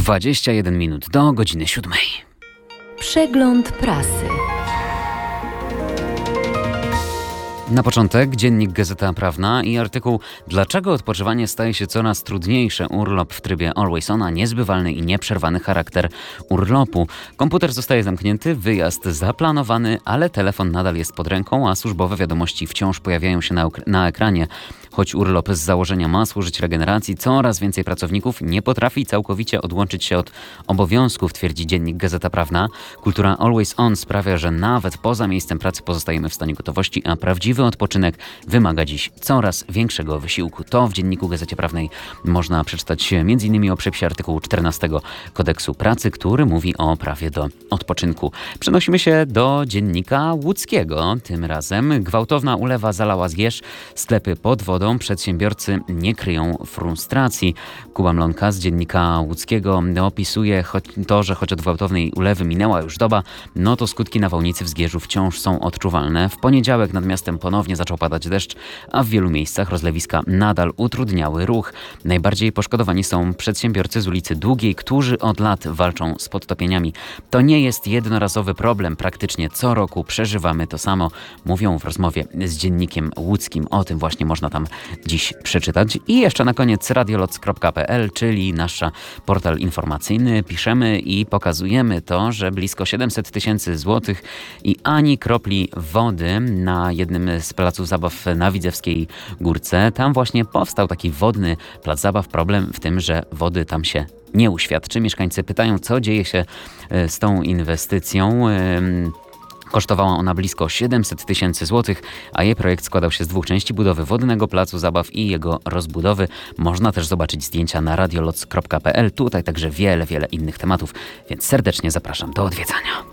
21 minut do godziny 7. Przegląd prasy. Na początek dziennik Gazeta Prawna i artykuł „Dlaczego odpoczywanie staje się coraz trudniejsze? Urlop w trybie Always On, a niezbywalny i nieprzerwany charakter urlopu”. Komputer zostaje zamknięty, wyjazd zaplanowany, ale telefon nadal jest pod ręką, a służbowe wiadomości wciąż pojawiają się na ekranie. Choć urlop z założenia ma służyć regeneracji, coraz więcej pracowników nie potrafi całkowicie odłączyć się od obowiązków, twierdzi dziennik Gazeta Prawna. Kultura Always On sprawia, że nawet poza miejscem pracy pozostajemy w stanie gotowości, a prawdziwy odpoczynek wymaga dziś coraz większego wysiłku. To w dzienniku Gazecie Prawnej można przeczytać m.in. o przepisie artykułu 14 Kodeksu Pracy, który mówi o prawie do odpoczynku. Przenosimy się do dziennika łódzkiego. Tym razem gwałtowna ulewa zalała Zgierz, sklepy pod wodą, przedsiębiorcy nie kryją frustracji. Kuba Mlonka z dziennika łódzkiego opisuje to, że choć od gwałtownej ulewy minęła już doba, no to skutki nawałnicy w Zgierzu wciąż są odczuwalne. W poniedziałek nad miastem ponownie zaczął padać deszcz, a w wielu miejscach rozlewiska nadal utrudniały ruch. Najbardziej poszkodowani są przedsiębiorcy z ulicy Długiej, którzy od lat walczą z podtopieniami. To nie jest jednorazowy problem, praktycznie co roku przeżywamy to samo, mówią w rozmowie z dziennikiem łódzkim. O tym właśnie można tam dziś przeczytać. I jeszcze na koniec radioloc.pl, czyli nasz portal informacyjny. Piszemy i pokazujemy to, że blisko 700 000 złotych i ani kropli wody na jednym z placów zabaw na Widzewskiej Górce. Tam właśnie powstał taki wodny plac zabaw. Problem w tym, że wody tam się nie uświadczy. Mieszkańcy pytają, co dzieje się z tą inwestycją. Kosztowała ona blisko 700 000 złotych, a jej projekt składał się z 2 części: budowy wodnego placu zabaw i jego rozbudowy. Można też zobaczyć zdjęcia na radioloc.pl. Tutaj także wiele innych tematów, więc serdecznie zapraszam do odwiedzania.